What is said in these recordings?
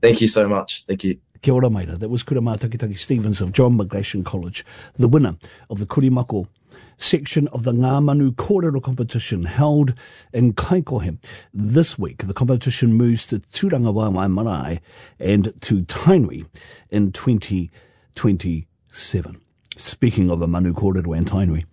Thank you so much. Thank you. Kia ora, maira. That was Kurama Takitaki Stevens of John Bagration College, the winner of the Kurimako section of the Ngā Manu Kōrero competition held in Kaikohe. This week, the competition moves to Tūrangawaewae Marae and to Tainui in 2027. Speaking of a Manu Kōrero and Tainui.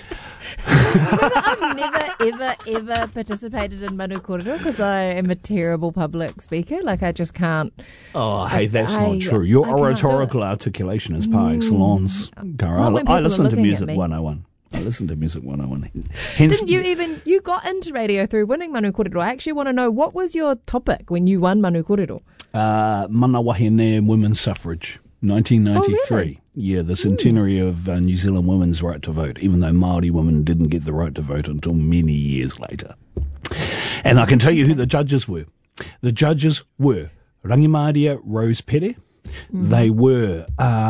I've never, ever participated in Manu Kōrero because I am a terrible public speaker. Like, I just can't. Oh, hey, that's not true. Your oratorical articulation is par excellence, Cara. I listen to Music 101. Hence, Didn't you got into radio through winning Manu Kōrero? I actually want to know, what was your topic when you won Manu Kōrero? Mana Wahine women's suffrage, 1993. Oh, really? Yeah, the centenary of New Zealand women's right to vote, even though Māori women didn't get the right to vote until many years later. And I can tell you who the judges were. The judges were Rangimaria Rose Pere. They were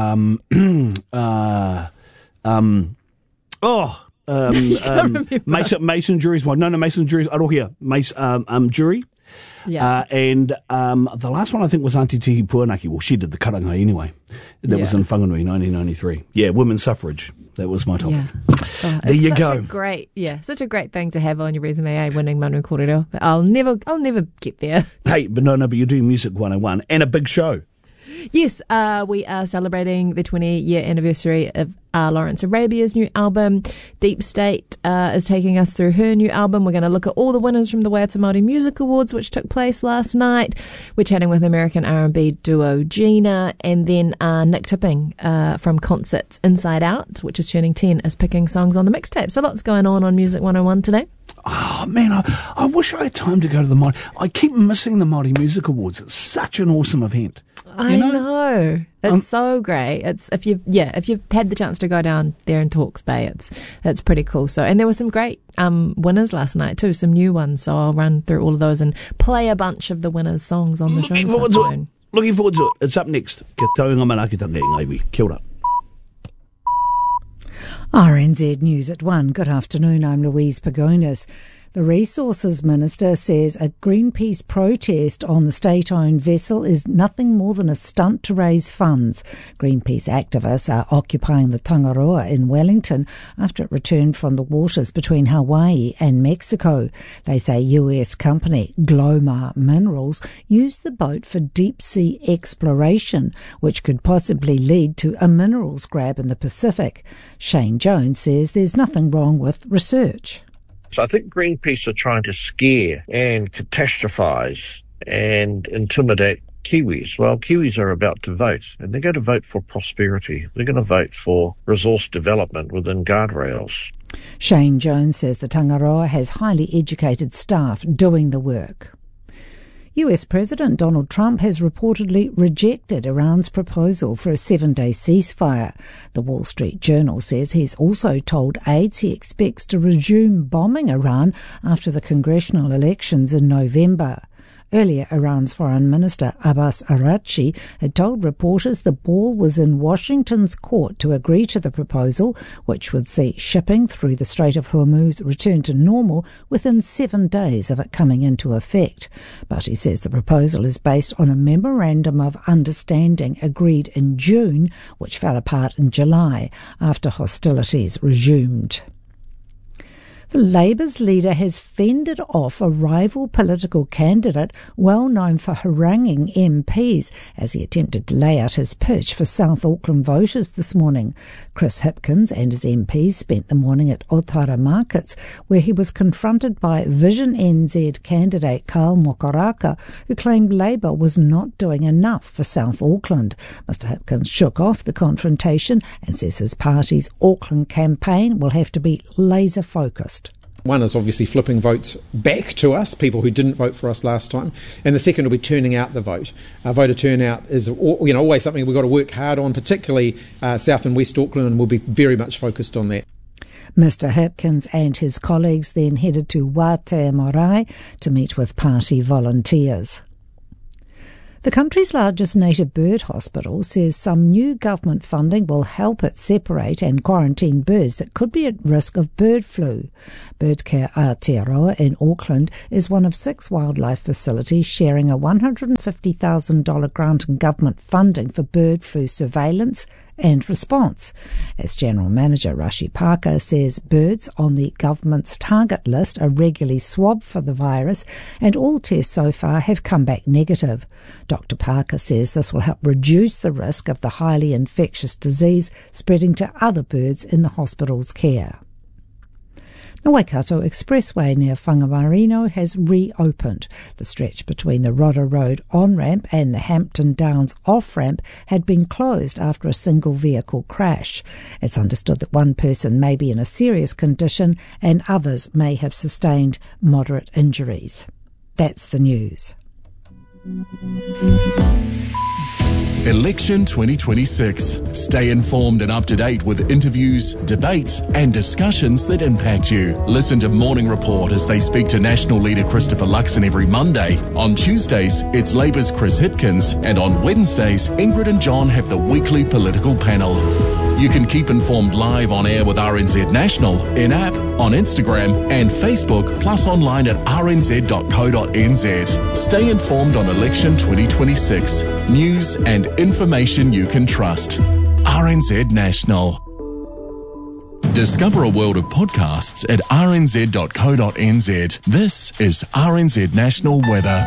Mason juries. Mason juries. Arohia jury. Yeah. And the last one I think was Auntie Tihi Puanaki. Well, she did the karangai anyway. That was in Whanganui, 1993. Yeah, women's suffrage. That was my topic. Yeah. There you go. Such a great thing to have on your resume, winning Manu Kōrero. But I'll never get there. Hey, but but you're doing Music 101 and a big show. Yes, we are celebrating the 20-year anniversary of Lawrence Arabia's new album. Deep State is taking us through her new album. We're going to look at all the winners from the Waiata Māori Music Awards, which took place last night. We're chatting with American R&B duo Gina, and then Nick Tipping from Concerts Inside Out, which is turning 10, is picking songs on the mixtape. So lots going on Music 101 today. Oh, man, I wish I had time to go to the Māori. I keep missing the Māori Music Awards. It's such an awesome event. I know. It's so great. It's if you've had the chance to go down there in Hawke's Bay, it's pretty cool. So, and there were some great winners last night too, some new ones. So I'll run through all of those and play a bunch of the winners' songs on the show. Looking forward to it. It's up next. Kia taunga manakitangi ngai. Kia ora. RNZ News at 1. Good afternoon, I'm Louise Pagonis. The Resources Minister says a Greenpeace protest on the state-owned vessel is nothing more than a stunt to raise funds. Greenpeace activists are occupying the Tangaroa in Wellington after it returned from the waters between Hawaii and Mexico. They say US company Glomar Minerals used the boat for deep-sea exploration, which could possibly lead to a minerals grab in the Pacific. Shane Jones says there's nothing wrong with research. So I think Greenpeace are trying to scare and catastrophise and intimidate Kiwis. Well, Kiwis are about to vote, and they're going to vote for prosperity. They're going to vote for resource development within guardrails. Shane Jones says the Tangaroa has highly educated staff doing the work. US President Donald Trump has reportedly rejected Iran's proposal for a 7-day ceasefire. The Wall Street Journal says he's also told aides he expects to resume bombing Iran after the congressional elections in November. Earlier, Iran's Foreign Minister Abbas Araghchi had told reporters the ball was in Washington's court to agree to the proposal, which would see shipping through the Strait of Hormuz return to normal within 7 days of it coming into effect. But he says the proposal is based on a memorandum of understanding agreed in June, which fell apart in July after hostilities resumed. The Labour's leader has fended off a rival political candidate well known for haranguing MPs as he attempted to lay out his pitch for South Auckland voters this morning. Chris Hipkins and his MPs spent the morning at Otara Markets, where he was confronted by Vision NZ candidate Carl Mokaraka, who claimed Labour was not doing enough for South Auckland. Mr Hipkins shook off the confrontation and says his party's Auckland campaign will have to be laser-focused. One is obviously flipping votes back to us, people who didn't vote for us last time, and the second will be turning out the vote. Voter turnout is always something we've got to work hard on, particularly South and West Auckland, and we'll be very much focused on that. Mr Hipkins and his colleagues then headed to Waitea Marae to meet with party volunteers. The country's largest native bird hospital says some new government funding will help it separate and quarantine birds that could be at risk of bird flu. Birdcare Aotearoa in Auckland is one of 6 wildlife facilities sharing a $150,000 grant in government funding for bird flu surveillance and response. As General Manager Rashi Parker says, birds on the government's target list are regularly swabbed for the virus and all tests so far have come back negative. Dr. Parker says this will help reduce the risk of the highly infectious disease spreading to other birds in the hospital's care. The Waikato Expressway near Whangamarino has reopened. The stretch between the Rodder Road on-ramp and the Hampton Downs off-ramp had been closed after a single vehicle crash. It's understood that one person may be in a serious condition and others may have sustained moderate injuries. That's the news. Election 2026. Stay informed and up to date with interviews, debates and discussions that impact you. Listen to Morning Report as they speak to National Leader Christopher Luxon every Monday. On Tuesdays, it's Labour's Chris Hipkins, and on Wednesdays, Ingrid and John have the weekly political panel. You can keep informed live on air with RNZ National, in-app, on Instagram and Facebook, plus online at rnz.co.nz. Stay informed on Election 2026. News and information you can trust. RNZ National. Discover a world of podcasts at rnz.co.nz. This is RNZ National Weather.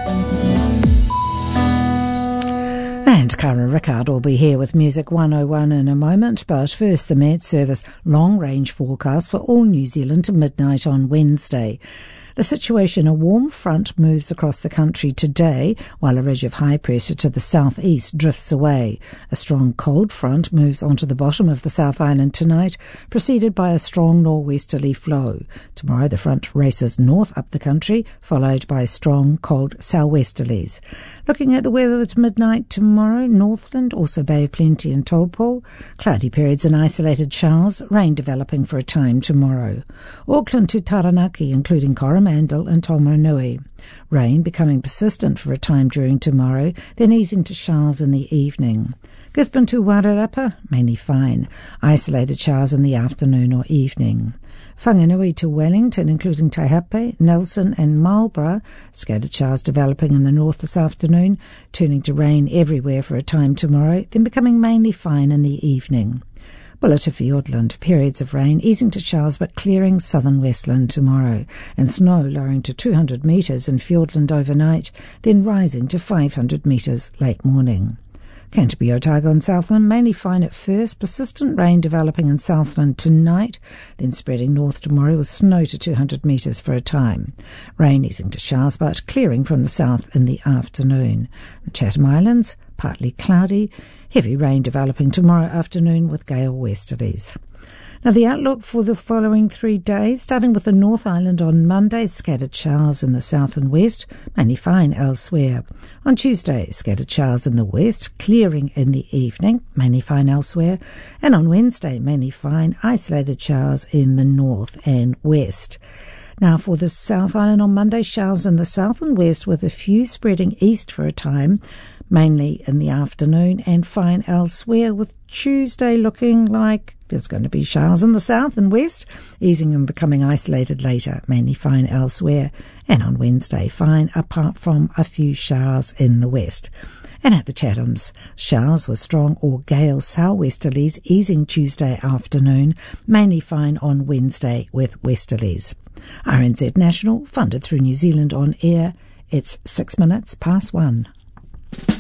And Cara Rickard will be here with Music 101 in a moment, but first the Met Service long-range forecast for all New Zealand to midnight on Wednesday. The situation, a warm front moves across the country today, while a ridge of high pressure to the southeast drifts away. A strong cold front moves onto the bottom of the South Island tonight, preceded by a strong norwesterly flow. Tomorrow the front races north up the country, followed by strong cold southwesterlies. Looking at the weather at midnight tomorrow, Northland, also Bay of Plenty and Taupo. Cloudy periods and isolated showers, rain developing for a time tomorrow. Auckland to Taranaki, including Coromandel and Taumarunui. Rain becoming persistent for a time during tomorrow, then easing to showers in the evening. Gisborne to Wairarapa, mainly fine. Isolated showers in the afternoon or evening. Whanganui to Wellington, including Taihape, Nelson and Marlborough. Scattered showers developing in the north this afternoon, turning to rain everywhere for a time tomorrow, then becoming mainly fine in the evening. Bulla to Fiordland, periods of rain, easing to showers but clearing southern Westland tomorrow, and snow lowering to 200 metres in Fiordland overnight, then rising to 500 metres late morning. Canterbury, Otago and Southland, mainly fine at first, persistent rain developing in Southland tonight, then spreading north tomorrow with snow to 200 metres for a time. Rain easing to showers but clearing from the south in the afternoon. The Chatham Islands, partly cloudy, heavy rain developing tomorrow afternoon with gale westerlies. Now the outlook for the following 3 days, starting with the North Island on Monday, scattered showers in the south and west, mainly fine elsewhere. On Tuesday, scattered showers in the west, clearing in the evening, mainly fine elsewhere. And on Wednesday, mainly fine, isolated showers in the north and west. Now for the South Island on Monday, showers in the south and west with a few spreading east for a time, mainly in the afternoon, and fine elsewhere, with Tuesday looking like there's going to be showers in the south and west, easing and becoming isolated later, mainly fine elsewhere, and on Wednesday fine apart from a few showers in the west. And at the Chathams, showers with strong or gale southwesterlies easing Tuesday afternoon, mainly fine on Wednesday with westerlies. RNZ National, funded through New Zealand On Air. It's 6 minutes past 1.